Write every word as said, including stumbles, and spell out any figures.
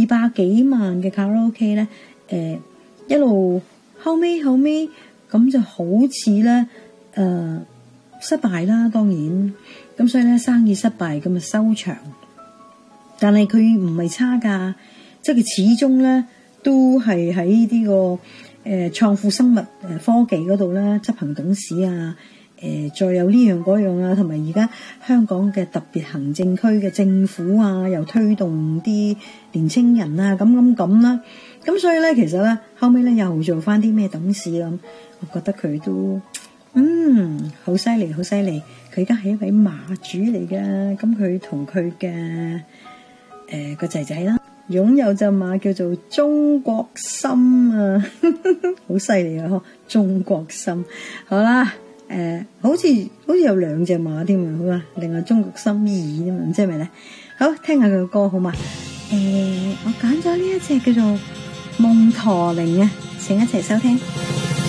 二百幾萬嘅卡拉 OK 咧，誒一路後尾後尾咁就好似咧誒失敗啦，當然咁所以咧生意失敗咁啊收場。但係佢唔係差㗎，即係佢始終咧都係喺呢個誒創富生物誒科技嗰度咧執行董事啊。誒，再有呢樣嗰樣啊，同埋而家香港嘅特別行政區嘅政府啊，又推動啲年青人啊，咁咁咁啦。咁所以咧，其實咧後尾咧又做翻啲咩董事咁，我覺得佢都嗯好犀利，好犀利。佢而家係一位馬主嚟嘅，咁佢同佢嘅誒個仔仔啦，擁有隻馬叫做中國心啊，好犀利啊！嗬，中國心，好啦。誒、呃，好似好似有兩隻馬添啊，好啊，另外中國心二添啊，唔知係咪咧？好，聽下佢嘅歌好嘛？誒、呃，我揀咗呢一隻叫做夢駝鈴啊，請一齊收聽。